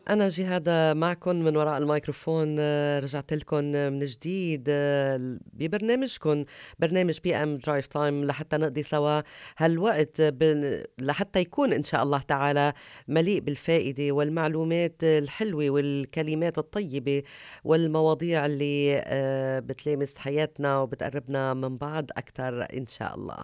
أنا جهاد معكم من وراء الميكروفون. رجعت لكم من جديد ببرنامجكم، برنامج بي ام درايف تايم، لحتى نقضي سوا هالوقت لحتى يكون إن شاء الله تعالى مليء بالفائدة والمعلومات الحلوة والكلمات الطيبة والمواضيع اللي بتلامس حياتنا وبتقربنا من بعض أكتر إن شاء الله.